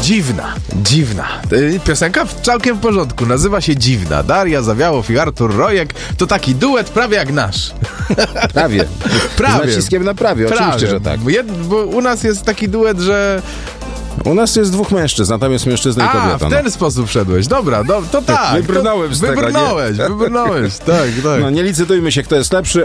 Dziwna. Piosenka całkiem w porządku. Nazywa się Dziwna. Daria Zawiałow i Artur Rojek. To taki duet prawie jak nasz. Prawie. Z naciskiem na prawie. Oczywiście, że tak. Bo u nas jest taki duet, że... U nas jest dwóch mężczyzn, a tam jest mężczyzna i kobieta. W ten sposób wszedłeś. Dobra, to tak. Wybrnąłem z tego, Wybrnąłeś, tak. No nie licytujmy się, kto jest lepszy.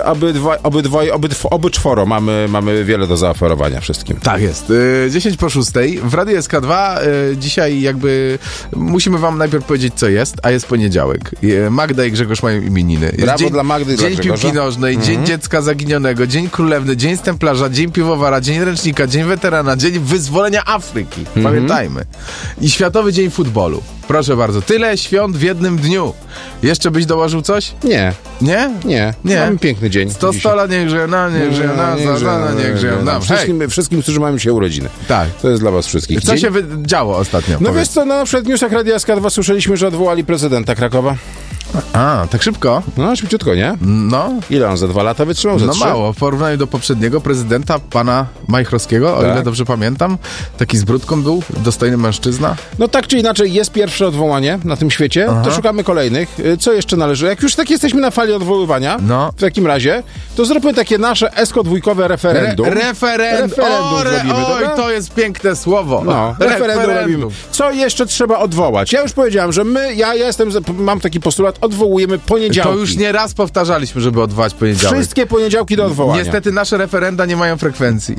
Oby czworo. Mamy wiele do zaoferowania wszystkim. Tak jest. 10:06 w Radiu SK2. Dzisiaj jakby musimy wam najpierw powiedzieć, co jest, a jest poniedziałek. Magda i Grzegorz mają imieniny. Jest Brawo dla Magdy i dla Dzień Grzegorza. Piłki Nożnej, Dzień Dziecka Zaginionego, Dzień Królewny, Dzień Stemplarza, Dzień Piwowara, Dzień Ręcznika, Dzień Weterana, Dzień Wyzwolenia Afryki. Pamiętajmy. I Światowy Dzień Futbolu. Proszę bardzo. Tyle świąt w jednym dniu. Jeszcze byś dołożył coś? Nie. Nie? Nie. Mamy piękny dzień. 100 lat niech żyją nam, niech żyją nam, niech żyją nam. Wszystkim, którzy mają się urodziny. Tak. To jest dla was wszystkich. Co się działo ostatnio? No wiesz co, na przykład w newsach Radia SK2 słyszeliśmy, że odwołali prezydenta Krakowa. Tak szybko? No, szybciutko, nie? No. Ile on za 2 lata wytrzymał? Za 3? Mało. W porównaniu do poprzedniego prezydenta, pana Majchrowskiego, o ile dobrze pamiętam. Taki z brudką był, dostojny mężczyzna. No tak czy inaczej, jest pierwsze odwołanie na tym świecie, to szukamy kolejnych. Co jeszcze należy? Jak już tak jesteśmy na fali odwoływania, w takim razie, to zróbmy takie nasze ESCO-dwójkowe referendum. Referendum zrobimy, to jest piękne słowo. No, referendum robimy. Co jeszcze trzeba odwołać? Ja już powiedziałem, że mam taki postulat, odwołujemy poniedziałki. To już nie raz powtarzaliśmy, żeby odwołać poniedziałek. Wszystkie poniedziałki do odwołania. Niestety nasze referenda nie mają frekwencji.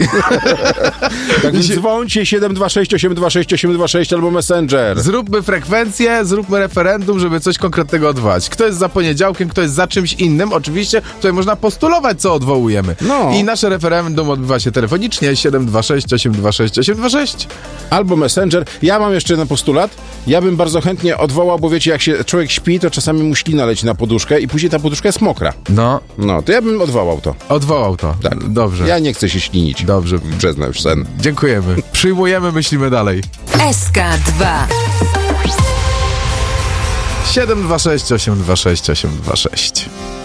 Tak więc dzwońcie 726 826 826 albo Messenger. Zróbmy frekwencję, zróbmy referendum, żeby coś konkretnego odwołać. Kto jest za poniedziałkiem, kto jest za czymś innym. Oczywiście tutaj można postulować, co odwołujemy. No. I nasze referendum odbywa się telefonicznie 726 826 826. Albo Messenger. Ja mam jeszcze jeden postulat. Ja bym bardzo chętnie odwołał, bo wiecie, jak się człowiek śpi, to czasami mu ślina leci na poduszkę i później ta poduszka jest mokra. No, to ja bym odwołał to. Odwołał to. Tak. Dobrze. Ja nie chcę się ślinić. Dobrze. Brzezna już sen. Dziękujemy. Przyjmujemy, myślimy dalej. SK2 726 826 826.